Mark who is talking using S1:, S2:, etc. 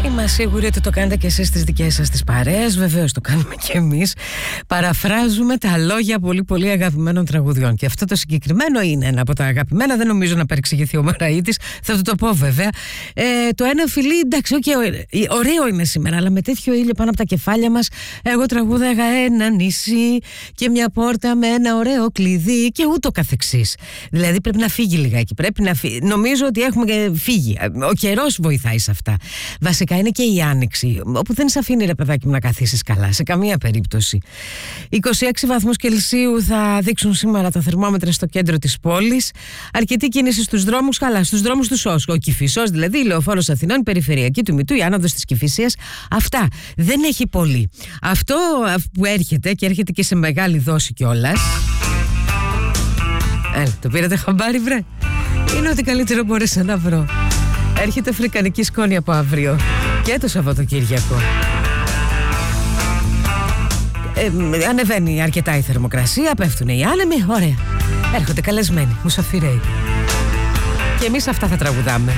S1: Είμαι σίγουρη ότι το κάνετε και εσείς στις δικές σας τις παρέες. Βεβαίως το κάνουμε και εμείς. Παραφράζουμε τα λόγια πολύ πολύ αγαπημένων τραγουδιών. Και αυτό το συγκεκριμένο είναι ένα από τα αγαπημένα. Δεν νομίζω να παρεξηγηθεί ο Μαραΐτης. Θα του το πω βέβαια. Το ένα φιλί, εντάξει, ωραίο είναι σήμερα, αλλά με τέτοιο ήλιο πάνω από τα κεφάλια μας. Εγώ τραγούδαγα ένα νησί και μια πόρτα με ένα ωραίο κλειδί και ούτω καθεξής. Δηλαδή πρέπει να φύγει λιγάκι. Νομίζω ότι έχουμε φύγει. Ο καιρός βοηθάει σε αυτά. Βασικά είναι και η άνοιξη, όπου δεν σε αφήνει, ρε παιδάκι μου, να καθίσεις καλά, σε καμία περίπτωση. 26 βαθμούς Κελσίου θα δείξουν σήμερα τα θερμόμετρα στο κέντρο της πόλης. Αρκετή κίνηση στους δρόμους, καλά, στους δρόμους του ΣΟΣ. Ο Κηφισός, δηλαδή, η Λεωφόρος Αθηνών, η Περιφερειακή του Μητού, η άνοδος της Κηφισίας. Αυτά. Δεν έχει πολύ. Αυτό που έρχεται και έρχεται και σε μεγάλη δόση κιόλας. Το πήρατε χαμπάρι, βρε? Είναι ότι καλύτερο μπόρεσα να βρω. Έρχεται αφρικανική σκόνη από αύριο και το Σαββατοκύριακο. Ανεβαίνει αρκετά η θερμοκρασία, πέφτουν οι άνεμοι, ωραία. Έρχονται καλεσμένοι, μουσαφιρέοι. Και εμείς αυτά θα τραγουδάμε.